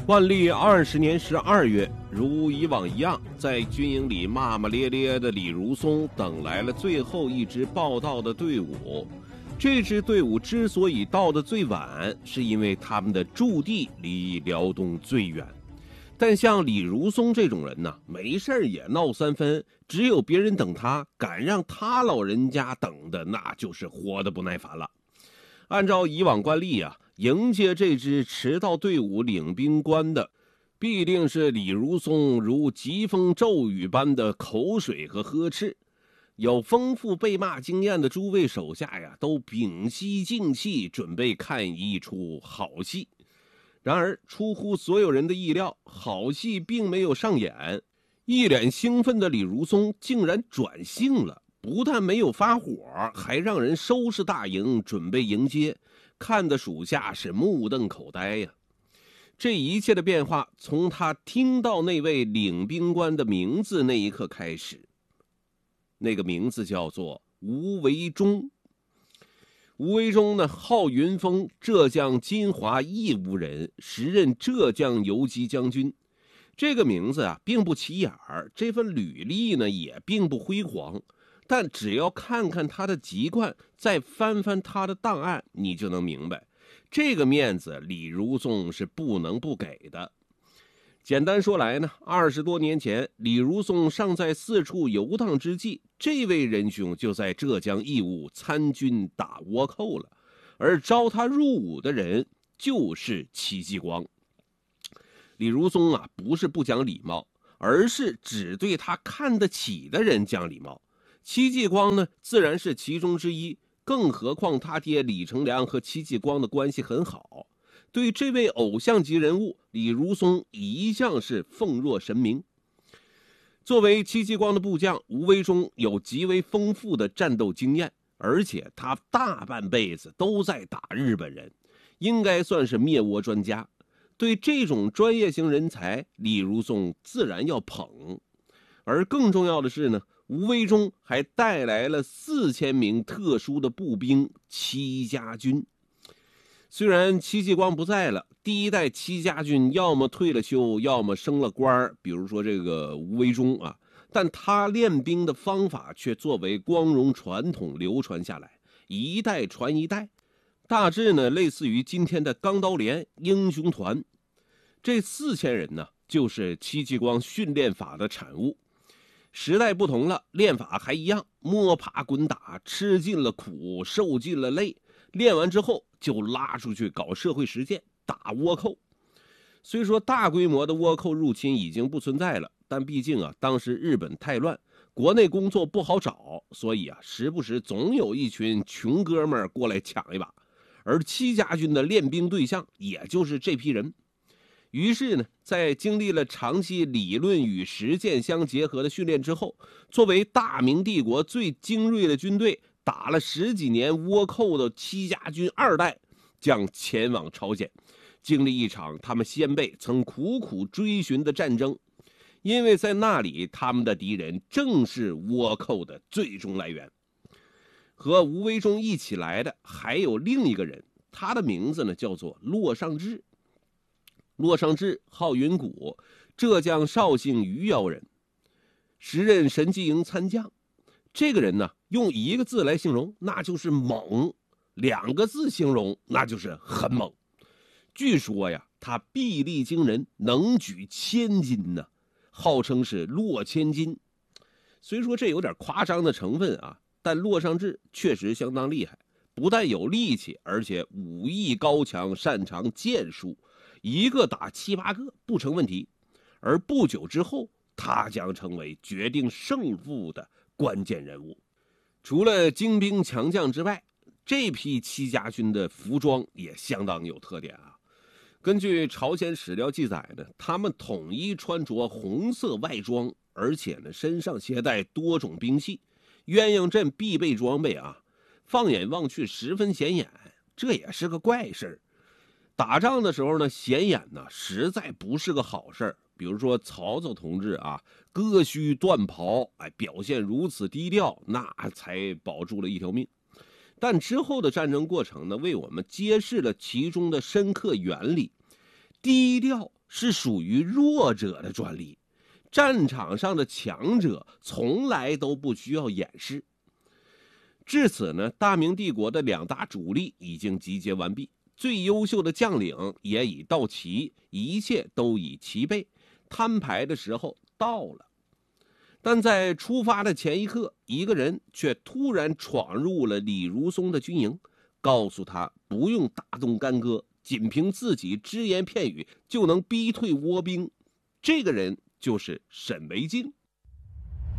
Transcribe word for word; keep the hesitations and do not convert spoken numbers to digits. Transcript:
万历二十年十二月，如以往一样，在军营里骂骂咧咧的李如松等来了最后一支报到的队伍。这支队伍之所以到的最晚，是因为他们的驻地离辽东最远。但像李如松这种人呢，没事也闹三分，只有别人等他，敢让他老人家等的，那就是活得不耐烦了。按照以往惯例啊，迎接这支迟到队伍领兵官的，必定是李如松如疾风骤雨般的口水和呵斥。有丰富被骂经验的诸位手下呀，都屏息静气，准备看一出好戏。然而出乎所有人的意料，好戏并没有上演。一脸兴奋的李如松竟然转性了，不但没有发火，还让人收拾大营，准备迎接，看得属下是目瞪口呆呀。这一切的变化，从他听到那位领兵官的名字那一刻开始。那个名字叫做吴维忠。吴维忠呢，号云峰，浙江金华义乌人，时任浙江游击将军。这个名字啊，并不起眼儿，这份履历呢，也并不辉煌。但只要看看他的籍贯，再翻翻他的档案，你就能明白，这个面子李如松是不能不给的。简单说来呢，二十多年前，李如松尚在四处游荡之际，这位仁兄就在浙江义乌参军打倭寇了，而招他入伍的人就是戚继光。李如松啊，不是不讲礼貌，而是只对他看得起的人讲礼貌。戚继光呢，自然是其中之一，更何况他爹李成梁和戚继光的关系很好。对这位偶像级人物，李如松一向是奉若神明。作为戚继光的部将，吴维忠有极为丰富的战斗经验，而且他大半辈子都在打日本人，应该算是灭倭专家。对这种专业型人才，李如松自然要捧。而更重要的是呢，吴维忠还带来了四千名特殊的步兵戚家军。虽然戚继光不在了，第一代戚家军要么退了休，要么升了官，比如说这个吴维忠啊，但他练兵的方法却作为光荣传统流传下来，一代传一代，大致呢类似于今天的钢刀连、英雄团。这四千人呢，就是戚继光训练法的产物。时代不同了，练法还一样，摸爬滚打，吃尽了苦，受尽了累。练完之后就拉出去搞社会实践，打倭寇。虽说大规模的倭寇入侵已经不存在了，但毕竟啊，当时日本太乱，国内工作不好找，所以啊，时不时总有一群穷哥们儿过来抢一把。而戚家军的练兵对象也就是这批人。于是呢，在经历了长期理论与实践相结合的训练之后，作为大明帝国最精锐的军队，打了十几年倭寇的戚家军二代将前往朝鲜，经历一场他们先辈曾苦苦追寻的战争。因为在那里，他们的敌人正是倭寇的最终来源。和吴维忠一起来的还有另一个人，他的名字呢叫做骆尚志。骆尚志号云谷，浙江绍兴余姚人，时任神机营参将。这个人呢，用一个字来形容，那就是猛；两个字形容，那就是很猛。据说呀，他臂力惊人，能举千斤呢，号称是骆千斤。虽说这有点夸张的成分啊，但骆尚志确实相当厉害，不但有力气，而且武艺高强，擅长剑术，一个打七八个不成问题。而不久之后，他将成为决定胜负的关键人物。除了精兵强将之外，这批戚家军的服装也相当有特点啊。根据朝鲜史料记载呢，他们统一穿着红色外装，而且呢身上携带多种兵器，鸳鸯阵必备装备啊，放眼望去十分显眼，这也是个怪事。打仗的时候呢，显眼呢实在不是个好事。比如说曹操同志啊，割须断袍，哎，表现如此低调，那才保住了一条命。但之后的战争过程呢，为我们揭示了其中的深刻原理。低调是属于弱者的专利，战场上的强者从来都不需要掩饰。至此呢，大明帝国的两大主力已经集结完毕，最优秀的将领也已到齐，一切都已齐备，摊牌的时候到了。但在出发的前一刻，一个人却突然闯入了李如松的军营，告诉他不用大动干戈，仅凭自己只言片语就能逼退倭兵。这个人就是沈惟敬。